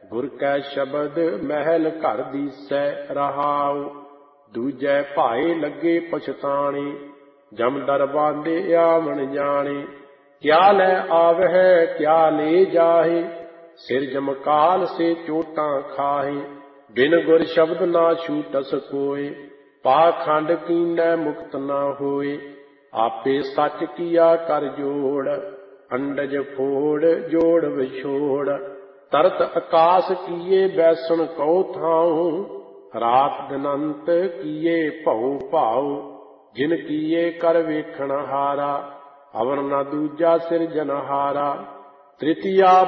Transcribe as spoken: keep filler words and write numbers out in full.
ਗੁਰ ਕੈ ਸ਼ਬਦ ਮਹਿਲ ਘਰ ਦੀਸੈ ਰਹਾਉ। ਦੂਜੈ ਭਾਏ ਲੱਗੇ ਪਛਤਾਣੇ, ਜਮ ਦਰਬਾਂਦੇ ਆਵਣ ਜਾਣੇ। ਕਿਆ ਲੈ ਆਵਹਿ ਕਿਆ ਲੈ ਜਾਹੇ, ਸਿਰ ਜਮਕਾਲ ਸੇ ਚੋਟਾਂ ਖਾਹੇ। ਬਿਨ ਗੁਰ ਸ਼ਬਦ ਨਾ ਛੂਟਸ ਕੋਇ, ਪਾਖੰਡ ਕੀਨੈ ਮੁਕਤ ਨਾ ਹੋਏ। ਆਪੇ ਸੱਚ ਕੀਆ ਕਰ ਜੋੜ, ਅੰਡਜ ਫੋੜ ਜੋੜ ਵਿਛੋੜ। ਤਰਤ ਆਕਾਸ ਕੀਏ ਬੈਸਣ ਕਉ ਥਾਉ, ਰਾਤ ਦਿਨੰਤ ਕੀਏ ਭਉ ਭਾਉ। ਜਿਨ ਕੀਏ ਕਰ ਵੇਖਣ ਹਾਰਾ, ਅਵਰ ਨਾ ਦੂਜਾ ਸਿਰਜਨਹਾਰਾ। ਤ੍ਰਿਤੀਆ